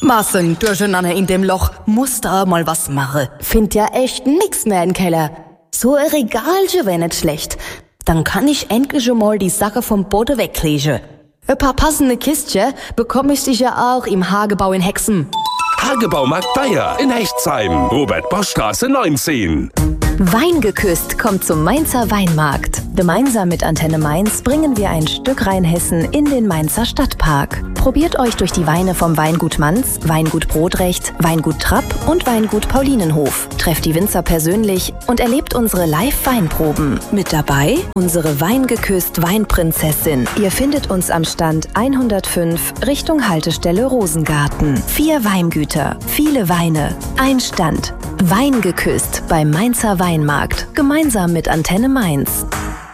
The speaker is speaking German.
Marcel, durcheinander in dem Loch, muss da mal was machen. Find ja echt nix mehr im Keller. So ein Regalchen wär nicht schlecht. Dann kann ich endlich schon mal die Sache vom Boden weglegen. Ein paar passende Kistchen bekomme ich sicher auch im Hagebau in Hexen. Hagebaumarkt Bayer in Hechtsheim, Robert-Bosch-Straße 19. Weingeküsst kommt zum Mainzer Weinmarkt. Gemeinsam mit Antenne Mainz bringen wir ein Stück Rheinhessen in den Mainzer Stadtpark. Probiert euch durch die Weine vom Weingut Manz, Weingut Brodrecht, Weingut Trapp und Weingut Paulinenhof. Trefft die Winzer persönlich und erlebt unsere Live-Weinproben. Mit dabei unsere Weingeküsst Weinprinzessin. Ihr findet uns am Stand 105 Richtung Haltestelle Rosengarten. 4 Weingüter, viele Weine, ein Stand. Weingeküsst beim Mainzer Weinmarkt. Gemeinsam mit Antenne Mainz.